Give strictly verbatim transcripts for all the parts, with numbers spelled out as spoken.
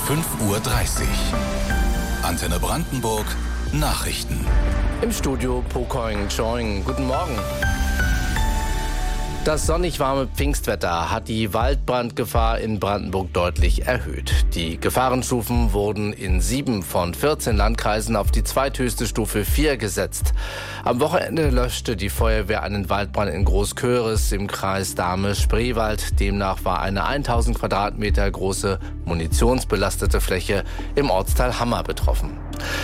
fünf Uhr dreißig. Antenne Brandenburg, Nachrichten. Im Studio Pokoing Choing. Guten Morgen. Das sonnig warme Pfingstwetter hat die Waldbrandgefahr in Brandenburg deutlich erhöht. Die Gefahrenstufen wurden in sieben von vierzehn Landkreisen auf die zweithöchste Stufe vier gesetzt. Am Wochenende löschte die Feuerwehr einen Waldbrand in Großköris im Kreis Dahme-Spreewald. Demnach war eine tausend Quadratmeter große munitionsbelastete Fläche im Ortsteil Hammer betroffen.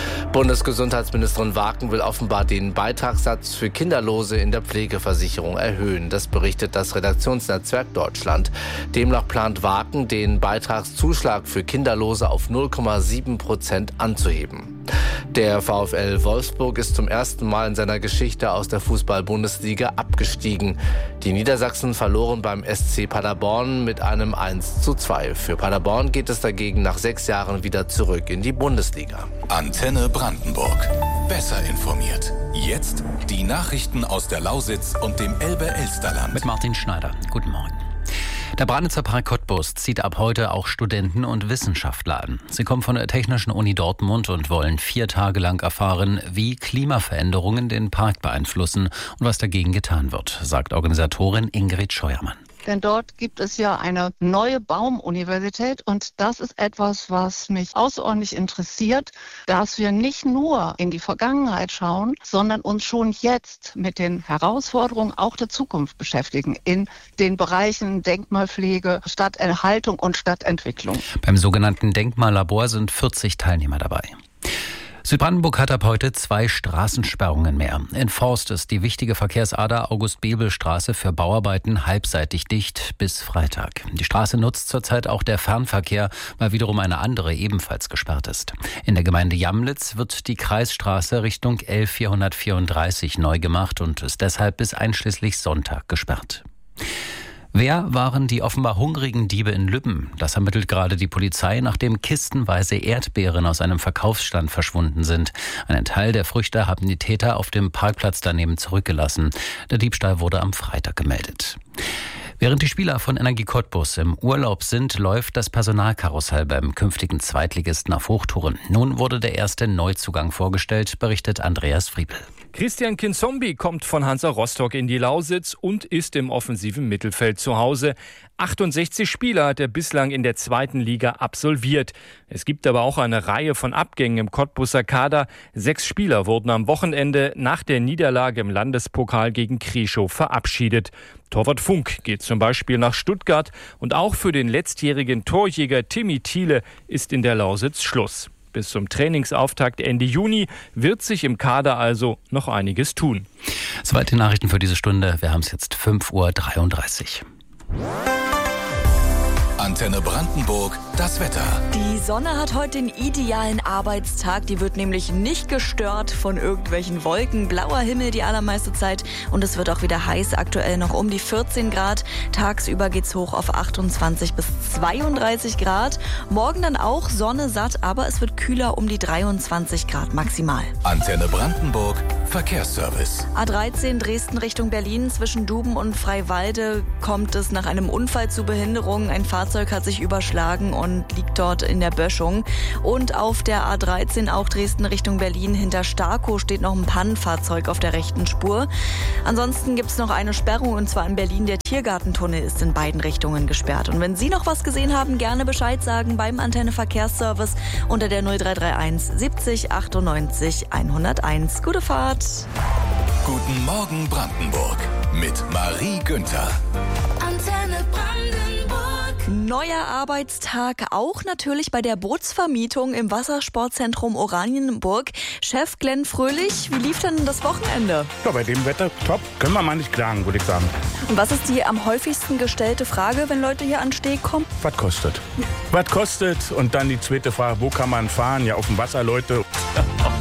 Bundesgesundheitsministerin Waken will offenbar den Beitragssatz für Kinderlose in der Pflegeversicherung erhöhen. Das berichtet das Redaktionsnetzwerk Deutschland. Demnach plant Waken, den Beitragszuschlag für Kinderlose auf null Komma sieben Prozent anzuheben. Der VfL Wolfsburg ist zum ersten Mal in seiner Geschichte aus der Fußball-Bundesliga abgestiegen. Die Niedersachsen verloren beim S C Paderborn mit einem eins zu zwei. Für Paderborn geht es dagegen nach sechs Jahren wieder zurück in die Bundesliga. Antenne Brandenburg. Besser informiert. Jetzt die Nachrichten aus der Lausitz und dem Elbe-Elsterland. Mit Martin Schneider. Guten Morgen. Der Branitzer Park Cottbus zieht ab heute auch Studenten und Wissenschaftler an. Sie kommen von der Technischen Uni Dortmund und wollen vier Tage lang erfahren, wie Klimaveränderungen den Park beeinflussen und was dagegen getan wird, sagt Organisatorin Ingrid Scheuermann. Denn dort gibt es ja eine neue Baumuniversität und das ist etwas, was mich außerordentlich interessiert, dass wir nicht nur in die Vergangenheit schauen, sondern uns schon jetzt mit den Herausforderungen auch der Zukunft beschäftigen in den Bereichen Denkmalpflege, Stadterhaltung und Stadtentwicklung. Beim sogenannten Denkmallabor sind vierzig Teilnehmer dabei. Südbrandenburg hat ab heute zwei Straßensperrungen mehr. In Forst ist die wichtige Verkehrsader August-Bebel-Straße für Bauarbeiten halbseitig dicht bis Freitag. Die Straße nutzt zurzeit auch der Fernverkehr, weil wiederum eine andere ebenfalls gesperrt ist. In der Gemeinde Jamlitz wird die Kreisstraße Richtung L vierhundertvierunddreißig neu gemacht und ist deshalb bis einschließlich Sonntag gesperrt. Wer waren die offenbar hungrigen Diebe in Lübben? Das ermittelt gerade die Polizei, nachdem kistenweise Erdbeeren aus einem Verkaufsstand verschwunden sind. Einen Teil der Früchte haben die Täter auf dem Parkplatz daneben zurückgelassen. Der Diebstahl wurde am Freitag gemeldet. Während die Spieler von Energie Cottbus im Urlaub sind, läuft das Personalkarussell beim künftigen Zweitligisten auf Hochtouren. Nun wurde der erste Neuzugang vorgestellt, berichtet Andreas Friebel. Christian Kinzombie kommt von Hansa Rostock in die Lausitz und ist im offensiven Mittelfeld zu Hause. achtundsechzig Spieler hat er bislang in der zweiten Liga absolviert. Es gibt aber auch eine Reihe von Abgängen im Cottbuser Kader. Sechs Spieler wurden am Wochenende nach der Niederlage im Landespokal gegen Krieschow verabschiedet. Torwart Funk geht zum Beispiel nach Stuttgart und auch für den letztjährigen Torjäger Timmy Thiele ist in der Lausitz Schluss. Bis zum Trainingsauftakt Ende Juni wird sich im Kader also noch einiges tun. Soweit die Nachrichten für diese Stunde. Wir haben es jetzt fünf Uhr dreiunddreißig. Antenne Brandenburg, das Wetter. Die Sonne hat heute den idealen Arbeitstag. Die wird nämlich nicht gestört von irgendwelchen Wolken. Blauer Himmel die allermeiste Zeit. Und es wird auch wieder heiß. Aktuell noch um die vierzehn Grad. Tagsüber geht's hoch auf achtundzwanzig bis zweiunddreißig Grad. Morgen dann auch Sonne satt, aber es wird kühler um die dreiundzwanzig Grad maximal. Antenne Brandenburg, Verkehrsservice. A dreizehn Dresden Richtung Berlin. Zwischen Duben und Freiwalde kommt es nach einem Unfall zu Behinderungen. Ein Fahrzeug hat sich überschlagen und liegt dort in der Böschung. Und auf der A dreizehn auch Dresden Richtung Berlin hinter Starkow steht noch ein Pannenfahrzeug auf der rechten Spur. Ansonsten gibt es noch eine Sperrung und zwar in Berlin. Der Tiergartentunnel ist in beiden Richtungen gesperrt. Und wenn Sie noch was gesehen haben, gerne Bescheid sagen beim Antenne Verkehrsservice unter der null drei drei eins siebzig achtundneunzig hunderteins. Gute Fahrt! Guten Morgen Brandenburg mit Marie Günther. Antenne Brandenburg. Neuer Arbeitstag auch natürlich bei der Bootsvermietung im Wassersportzentrum Oranienburg. Chef Glenn Fröhlich, wie lief denn das Wochenende? Ja, bei dem Wetter top. Können wir mal nicht klagen, würde ich sagen. Und was ist die am häufigsten gestellte Frage, wenn Leute hier an Steg kommen? Was kostet? Was kostet? Und dann die zweite Frage, wo kann man fahren? Ja, auf dem Wasser, Leute.